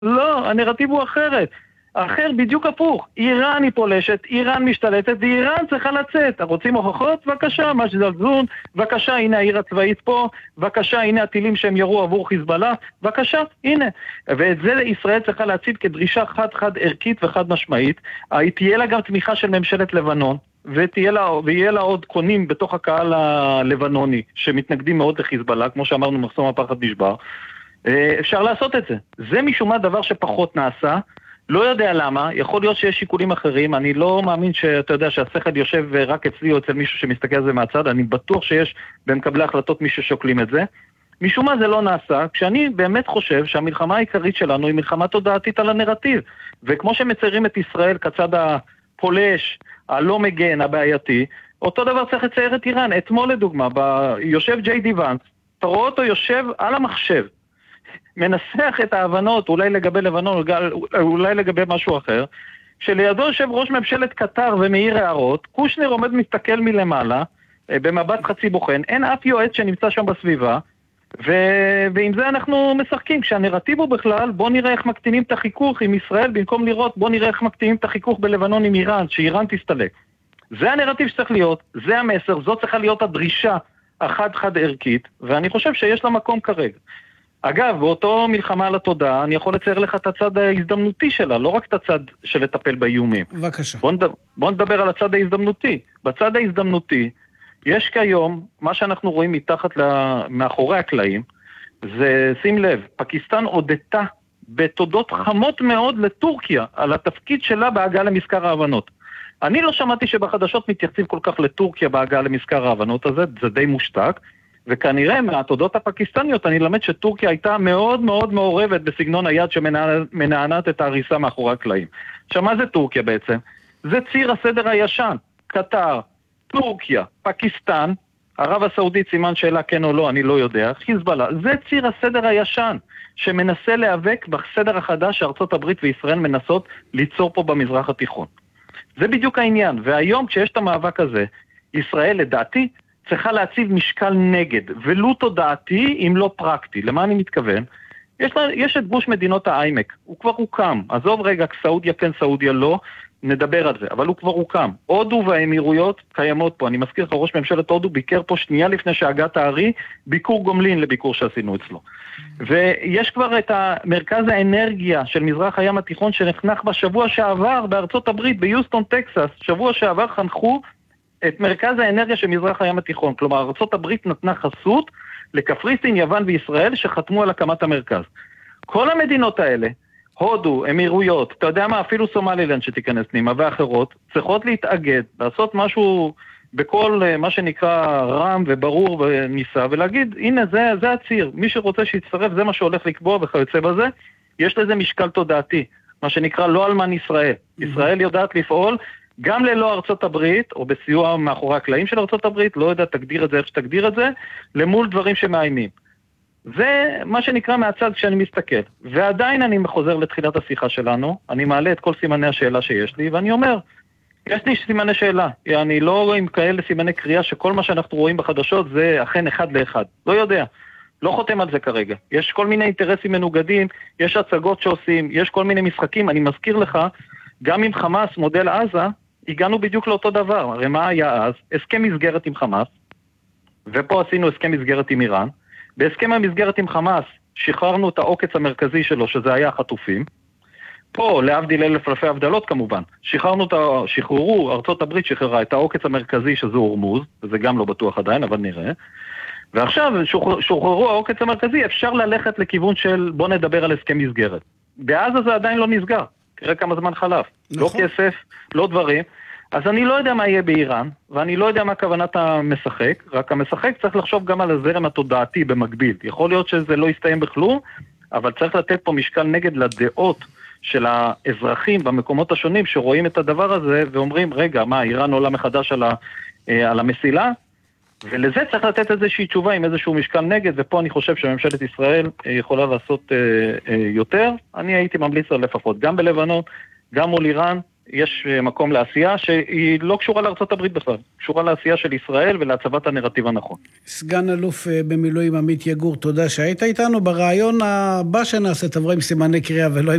לא, הנרטיב הוא אחרת. אחר בדיוק הפוך. איראן היא פולשת, איראן משתלטת, ואיראן צריכה לצאת. רוצים הוכחות? בבקשה, מג'דל זון, בבקשה, הנה העיר הצבאית פה, בבקשה, הנה הטילים שהם ירו עבור חיזבאללה, בבקשה, הנה. ואת זה ישראל צריכה להציב כדרישה חד ערכית וחד משמעית. תהיה לה גם תמיכה של ממשלת לבנון, ויהיה לה עוד קונים בתוך הקהל הלבנוני, שמתנגדים מאוד לחיזבאללה, כמו שאמרנו, מחסום הפחד נשבר. אפשר לעשות את זה. זה משום מה דבר שפחות נעשה, לא יודע למה, יכול להיות שיש שיקולים אחרים, אני לא מאמין שאתה יודע שהשכל יושב רק אצלי או אצל מישהו שמסתכל על זה מהצד, אני בטוח שיש במקבלי החלטות מישהו שוקלים את זה, משום מה זה לא נעשה, כשאני באמת חושב שהמלחמה העיקרית שלנו היא מלחמה תודעתית על הנרטיב, וכמו שמציירים את ישראל כצד הפולש, הלא מגן, הבעייתי, אותו דבר צריך לצייר את איראן. אתמול לדוגמה, יושב ג'יי די ואנס, אתה רואה אותו יושב על המחשב, מנסח את ההבנות, אולי לגבי לבנון, אולי לגבי משהו אחר, שלידו יושב ראש ממשלת קטר ומאיר הערות, קושנר עומד מסתכל מלמעלה, במבט חצי בוחן, אין אף יועץ שנמצא שם בסביבה, ועם זה אנחנו משחקים. כשהנרטיב הוא בכלל, בוא נראה איך מקטינים את החיכוך עם ישראל, במקום לראות, בוא נראה איך מקטינים את החיכוך בלבנון עם איראן, שאיראן תסתלק. זה הנרטיב שצריך להיות, זה המסר, זאת צריכה להיות הדרישה החד ערכית, ואני חושב שיש לה מקום כרגע. אגב, באותו מלחמה על התודעה, אני יכול לצייר לך את הצד ההזדמנותי שלה, לא רק את הצד של לטפל באיומים. בבקשה. בוא נדבר על הצד ההזדמנותי. בצד ההזדמנותי, יש כיום, מה שאנחנו רואים מאחורי הקלעים, זה, שים לב, פקיסטן הודתה בתודות חמות מאוד לטורקיה, על התפקיד שלה בהגעה למזכר ההבנות. אני לא שמעתי שבחדשות מתייחסים כל כך לטורקיה בהגעה למזכר ההבנות הזה, זה די מושתק, וכנראה מהתודות הפקיסטניות אני למד שטורקיה הייתה מאוד מאוד מעורבת בסגנון היד שמנענת את ההריסה מאחורי הקלעים. עכשיו מה זה טורקיה בעצם? זה ציר הסדר הישן, קטר, טורקיה, פקיסטן, ערב הסעודית סימן שאלה כן או לא, אני לא יודע, חיזבאללה, זה ציר הסדר הישן שמנסה להיאבק בסדר החדש שארצות הברית וישראל מנסות ליצור פה במזרח התיכון. זה בדיוק העניין, והיום כשיש את המאבק הזה, ישראל לדעתי צריכה להציב משקל נגד, ולו תודעתי אם לא פרקטי. למה אני מתכוון? יש את גוש מדינות האיימק, הוא כבר הוקם, עזוב רגע, סעודיה כן, סעודיה לא, נדבר על זה, אבל הוא כבר הוקם. הודו והאמירויות קיימות פה, אני מזכיר לך, ראש ממשלת הודו ביקר פה שנייה לפני שהגעת הארי, ביקור גומלין לביקור שעשינו אצלו. ויש כבר את מרכז האנרגיה של מזרח הים התיכון שנחנך בשבוע שעבר בארצות הברית, ביוסטון, טקסס, שבוע שעבר חנכו את מרכז האנרגיה של מזרח הים התיכון. כלומר, ארצות הברית נתנה חסות לקפריסין, יוון וישראל שחתמו על הקמת המרכז. כל המדינות האלה, הודו, אמירויות, אתה יודע מה, אפילו סומלילנד שתיכנס פנימה ואחרות, צריכות להתאגד, לעשות משהו בכל מה שנקרא רם וברור וניסה, ולהגיד, הנה זה הציר, מי שרוצה שיצטרף, זה מה שהולך לקבוע וכיוצא בזה, יש לזה משקל תודעתי, מה שנקרא לא אלמן ישראל. ישראל יודעת לפעול גם ללא ארצות הברית, או בסיוע מאחורי הקלעים של ארצות הברית, לא יודע, תגדיר את זה איך שתגדיר את זה, למול דברים שמאיימים. זה מה שנקרא מהצד כשאני מסתכל. ועדיין אני חוזר לתחילת השיחה שלנו, אני מעלה את כל סימני השאלה שיש לי, ואני אומר, יש לי סימני שאלה, אני לא רואה עם כאלה סימני קריאה, שכל מה שאנחנו רואים בחדשות זה אכן אחד לאחד. לא יודע, לא חותם על זה כרגע. יש כל מיני אינטרסים מנוגדים, יש הצגות שעושים, יש כל מיני משחקים, אני מזכיר לך, גם עם חמאס, מודל עזה, הגענו בדיוק לאותו דבר. הרי מה היה אז? הסכם מסגרת עם חמאס, ופה עשינו הסכם מסגרת עם איראן. בהסכם המסגרת עם חמאס שחררנו את העוקץ המרכזי שלו, שזה היה החטופים. פה, להבדיל אלף אלפי הבדלות כמובן, שחררו, ארצות הברית שחררה את העוקץ המרכזי שזו הורמוז, וזה גם לא בטוח עדיין, אבל נראה. ועכשיו, שוחררו העוקץ המרכזי, אפשר ללכת לכיוון של בוא נדבר על הסכם מסגרת. בעזה זה עדיין לא נסגר. תראה כמה זמן חלף. נכון. לא כסף, לא דברים. אז אני לא יודע מה יהיה באיראן, ואני לא יודע מה כוונת המשחק, רק המשחק צריך לחשוב גם על הזרם התודעתי במקביל. יכול להיות שזה לא יסתיים בכלום, אבל צריך לתת פה משקל נגד לדעות של האזרחים במקומות השונים שרואים את הדבר הזה ואומרים, רגע, מה, איראן עולה מחדש על המסילה? ולזה צריך לתת איזושהי תשובה עם איזשהו משקל נגד, ופה אני חושב שממשלת ישראל יכולה לעשות יותר. אני הייתי ממליץ על לפחות, גם בלבנון, גם מול איראן, יש מקום לעשייה שהיא לא קשורה לארצות הברית בכלל, קשורה לעשייה של ישראל ולהצבת הנרטיב הנכון. סגן אלוף במילואים עמית יגור, תודה שהיית איתנו. ברעיון הבא שנעשה תבוא עם סימני קריאה ולא עם